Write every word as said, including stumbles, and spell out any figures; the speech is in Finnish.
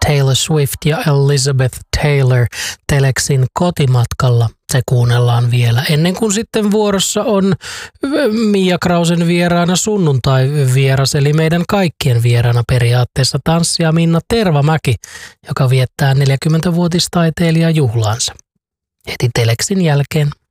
Taylor Swift ja Elizabeth Taylor Telexin Kotimatkalla. Se kuunnellaan vielä ennen kuin sitten vuorossa on Mia Krausen vieraana sunnuntai-vieras, eli meidän kaikkien vieraana periaatteessa tanssija Minna Tervamäki, joka viettää neljäkymmentävuotistaiteilijajuhlaansa. Heti Telexin jälkeen.